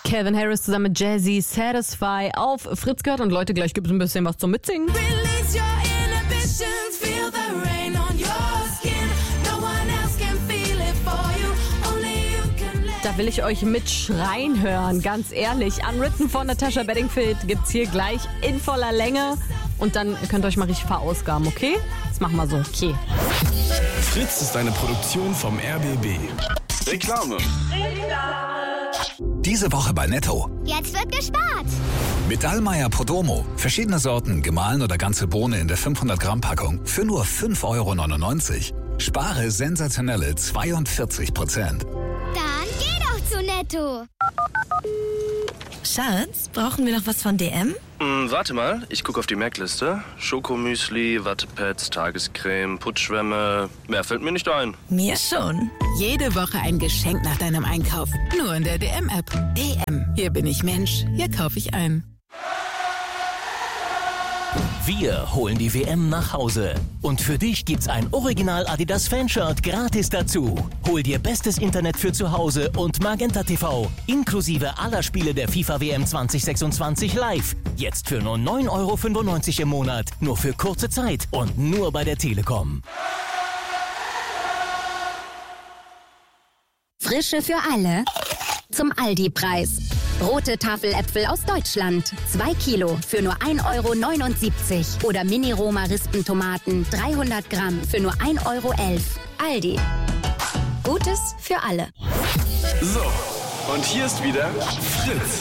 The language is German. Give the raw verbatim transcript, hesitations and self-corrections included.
Calvin Harris zusammen mit Jazzy, Satisfy auf Fritz gehört. Und Leute, gleich gibt es ein bisschen was zum Mitsingen. Release your inhibitions, feel the rain on your skin. No one else can feel it for you, only you can let. Da will ich euch mit schreien hören, ganz ehrlich. Unwritten von Natasha Bedingfield gibt's hier gleich in voller Länge. Und dann könnt ihr euch mal richtig verausgaben, okay? Das machen wir so, okay. Fritz ist eine Produktion vom R B B. Reklame. Diese Woche bei Netto. Jetzt wird gespart. Mit Dallmayr Podromo. Verschiedene Sorten, gemahlen oder ganze Bohne in der fünfhundert Gramm Packung für nur fünf Euro neunundneunzig. Spare sensationelle zweiundvierzig Prozent. Dann geh doch zu Netto. Schatz, brauchen wir noch was von D M? Hm, warte mal, ich gucke auf die Merkliste. Schokomüsli, Wattepads, Tagescreme, Putzschwämme. Mehr fällt mir nicht ein. Mir schon. Jede Woche ein Geschenk nach deinem Einkauf. Nur in der D M-App. D M. Hier bin ich Mensch. Hier kaufe ich ein. Wir holen die W M nach Hause. Und für dich gibt's ein Original Adidas Fanshirt gratis dazu. Hol dir bestes Internet für zu Hause und Magenta T V. Inklusive aller Spiele der FIFA W M zwanzig sechsundzwanzig live. Jetzt für nur neun Euro fünfundneunzig im Monat. Nur für kurze Zeit und nur bei der Telekom. Frische für alle. Zum Aldi-Preis. Rote Tafeläpfel aus Deutschland. zwei Kilo für nur ein Euro neunundsiebzig. Oder Mini-Roma-Rispentomaten dreihundert Gramm für nur ein Euro elf. Aldi. Gutes für alle. So, und hier ist wieder Fritz.